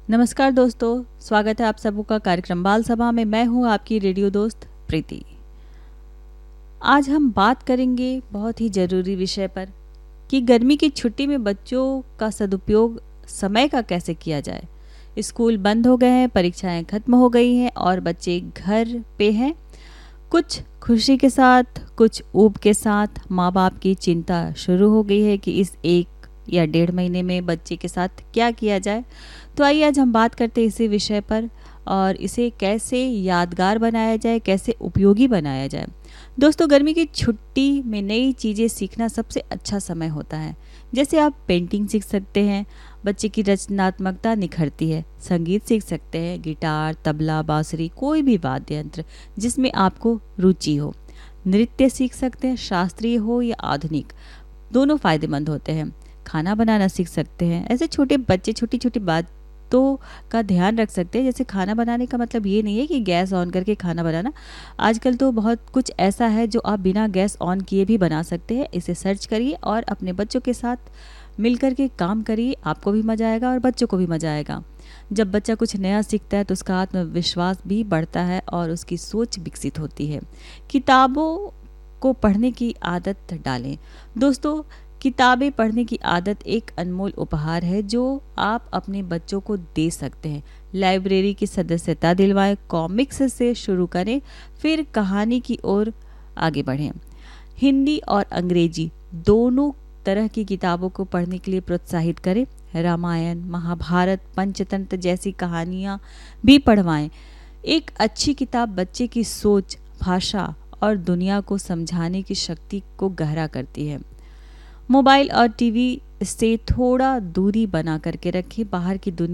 नमस्कार दोस्तों, स्वागत है आप सबका कार्यक्रम बाल सभा में। मैं हूं आपकी रेडियो दोस्त प्रीति। आज हम बात करेंगे बहुत ही ज़रूरी विषय पर कि गर्मी की छुट्टी में बच्चों का सदुपयोग समय का कैसे किया जाए। स्कूल बंद हो गए हैं, परीक्षाएं खत्म हो गई हैं और बच्चे घर पे हैं। कुछ खुशी के साथ, कुछ ऊब के साथ माँ बाप की चिंता शुरू हो गई है कि इस 1 या 1.5 महीने में बच्चे के साथ क्या किया जाए। तो आइए आज हम बात करते हैं इसी विषय पर और इसे कैसे यादगार बनाया जाए, कैसे उपयोगी बनाया जाए। दोस्तों, गर्मी की छुट्टी में नई चीज़ें सीखना सबसे अच्छा समय होता है। जैसे आप पेंटिंग सीख सकते हैं, बच्चे की रचनात्मकता निखरती है। संगीत सीख सकते हैं, गिटार, तबला, बांसुरी, कोई भी वाद्य यंत्र जिसमें आपको रुचि हो। नृत्य सीख सकते हैं, शास्त्रीय हो या आधुनिक, दोनों फायदेमंद होते हैं। खाना बनाना सीख सकते हैं। ऐसे छोटे बच्चे छोटी छोटी बातों का ध्यान रख सकते हैं। जैसे खाना बनाने का मतलब ये नहीं है कि गैस ऑन करके खाना बनाना। आजकल तो बहुत कुछ ऐसा है जो आप बिना गैस ऑन किए भी बना सकते हैं। इसे सर्च करिए और अपने बच्चों के साथ मिलकर के काम करिए। आपको भी मज़ा आएगा और बच्चों को भी मज़ा आएगा। जब बच्चा कुछ नया सीखता है तो उसका आत्मविश्वास भी बढ़ता है और उसकी सोच विकसित होती है। किताबों को पढ़ने की आदत डालें। दोस्तों, किताबें पढ़ने की आदत एक अनमोल उपहार है जो आप अपने बच्चों को दे सकते हैं। लाइब्रेरी की सदस्यता दिलवाएं, कॉमिक्स से शुरू करें, फिर कहानी की ओर आगे बढ़ें। हिंदी और अंग्रेजी दोनों तरह की किताबों को पढ़ने के लिए प्रोत्साहित करें। रामायण, महाभारत, पंचतंत्र जैसी कहानियाँ भी पढ़वाएं। एक अच्छी किताब बच्चे की सोच, भाषा और दुनिया को समझाने की शक्ति को गहरा करती है। मोबाइल और टीवी से थोड़ा दूरी बना करके रखें। बाहर की दुनिया